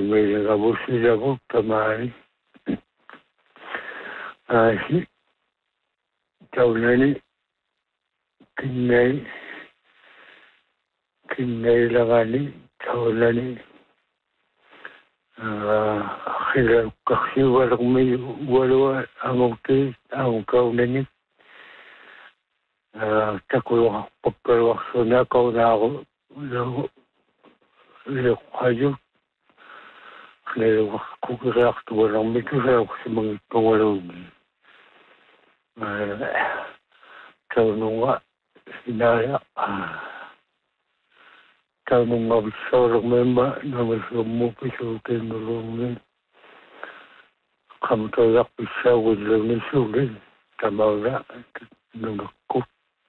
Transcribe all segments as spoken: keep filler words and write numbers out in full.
meillä kavussilla muuttamaan. Asi taunani kinnei kinnei lagani taunani akhira kaksi warmi walwa amuti angkaunani takulu pakal waksuna kaunago lo lo khaju le kukirak tuwarang mitusa kusimang tawalong taununga sinaya taununga bisorong memba namasamu pisukin nulungin kamutayak bisawin lang nisulin tamaga nungakot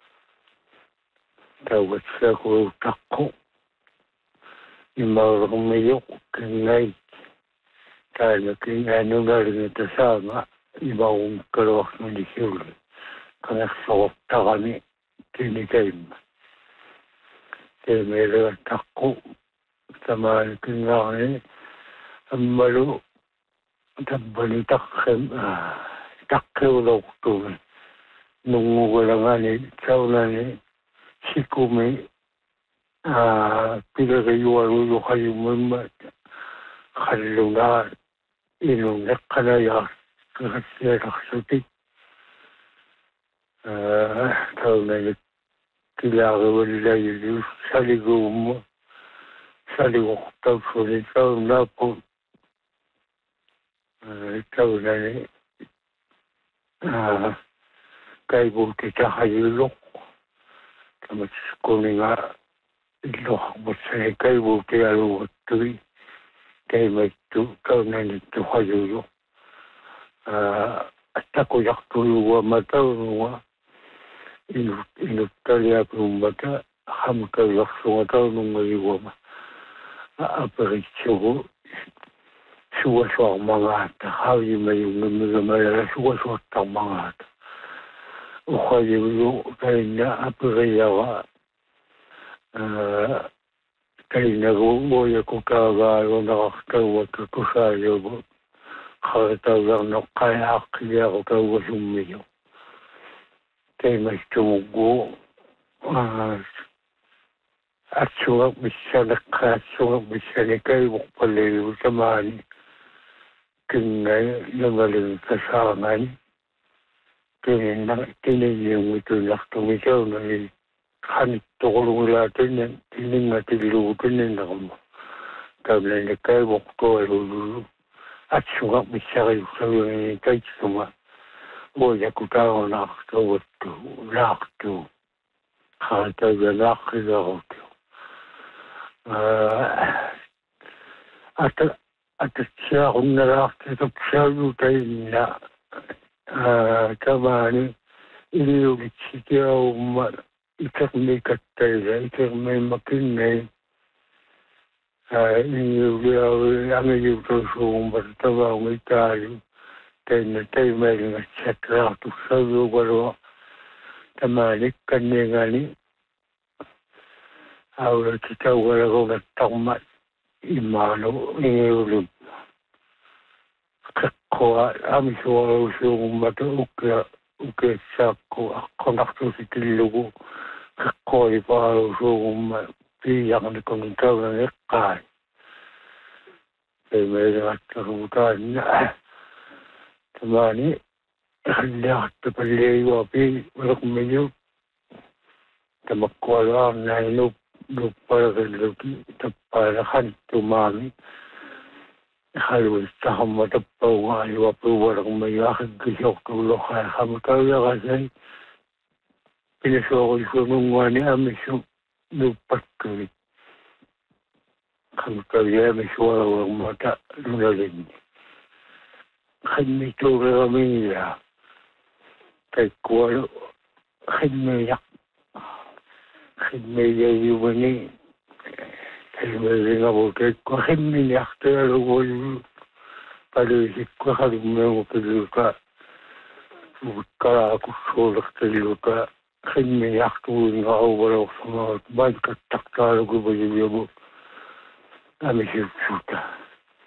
tawat sa kutakko imarang mayok kingay tayo kaya nunga rin ito sama ibang kalawak na nisul kaya sawak ta kami tinitime kaya meron tako sama kingay ang malo tabali takem takew law to nung wala nga ni sauna ni sikumi pinagayuan ulo kayo mo kalungan inong nakalaya kasi nakasutik taon na kailangan nila yun sa ligaw mo sa ligaw ko taon taon na po taon na ni kay buti ka hayulok kamat kuning nga ilok mo sa kay buti aluwat tuwi kay may tu taon na nito hayulok at ako yaktuwa matawang inut inutalya kumata hamka yaksuwa taon ng aparitsyo suwa-suwa ang mga ata. Hawi may yung namigamala suwa-suwa ang mga ata. Ukay yung kayo na apirayawa kayo na gumoy ako kagalo nakakatawa ka ko sa'yo mo. Kakatawa lang na kaya akilya ako tawa sumiyo. Kayo may tumugo at suwag bisa nakat suwag bisa ni kayo mukpalayo sa mani. Kingay nangaling kasangan tiniyong ito naktumisaw na hanit tukulong natin yan tining natilutin yan ako mo tabla na kayo mukto ay lulu at sungak bisa kayo sa yung kahit suma boy ako tao nakatawat to nakto kata na nakilaw to at at siya kung nakakitap siya tayo na kamani iliulit siya itak may kataya itak may makinay iliulit ang iliulit siyang martabang may tayo tayo na tayo may nga siya trato sa lugar kamani kanya nga ni awal kita wala ko nagtakmat imano iliulit kakkoa amisuwa usung mata uke uke sako ako naktusikilugo kakkoa ipa usung piyang ni kumitaw na nekay kaya may nakarutan na tamani hanyak tapalayo api walang kuminyo tamakkwala na inup luparakilugi tapalakan tumami halos sa kamatapaw nga iwapo walang may akagisok tulok kaya kamatawya kasi pinasok ko nung nga ni amiso lupat ko kamatawya amiso walang mata lunalin kanya ito kami nila kay kuwalo kanya yak kanya yayiwan ni kaya may ako kaya ko kami niyakta na lugon palisik ko kami mo piluka kaya ako sulak piluka kami niyakta nga ako wala ko sa mga bagkat takta lugo ba yung yabo kami siya